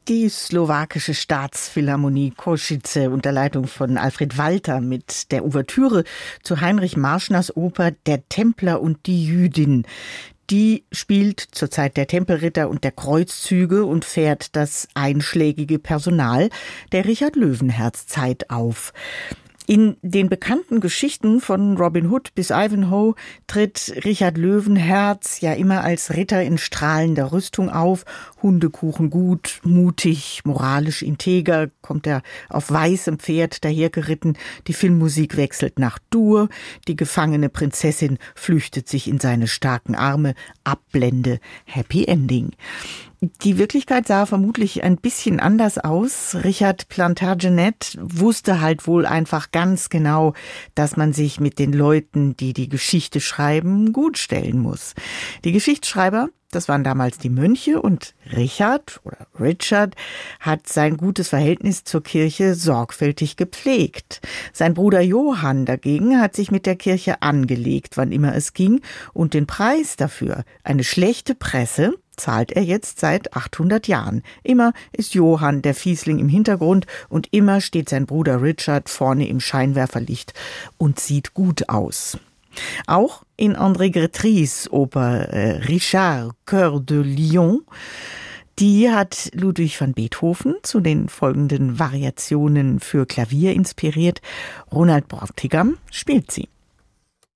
Die slowakische Staatsphilharmonie Košice unter Leitung von Alfred Walter mit der Ouvertüre zu Heinrich Marschners Oper Der Templer und die Jüdin. Die spielt zur Zeit der Tempelritter und der Kreuzzüge und fährt das einschlägige Personal der Richard-Löwenherz-Zeit auf. In den bekannten Geschichten von Robin Hood bis Ivanhoe tritt Richard Löwenherz ja immer als Ritter in strahlender Rüstung auf. Hundekuchen gut, mutig, moralisch integer, kommt er auf weißem Pferd dahergeritten. Die Filmmusik wechselt nach Dur. Die gefangene Prinzessin flüchtet sich in seine starken Arme. Abblende, Happy Ending. Die Wirklichkeit sah vermutlich ein bisschen anders aus. Richard Plantagenet wusste halt wohl einfach ganz genau, dass man sich mit den Leuten, die die Geschichte schreiben, gut stellen muss. Die Geschichtsschreiber, das waren damals die Mönche, und Richard hat sein gutes Verhältnis zur Kirche sorgfältig gepflegt. Sein Bruder Johann dagegen hat sich mit der Kirche angelegt, wann immer es ging, und den Preis dafür, eine schlechte Presse, zahlt er jetzt seit 800 Jahren. Immer ist Johann der Fiesling im Hintergrund und immer steht sein Bruder Richard vorne im Scheinwerferlicht und sieht gut aus. Auch in André Grétrys Oper Richard, Cœur de Lion, die hat Ludwig van Beethoven zu den folgenden Variationen für Klavier inspiriert. Ronald Bräutigam spielt sie.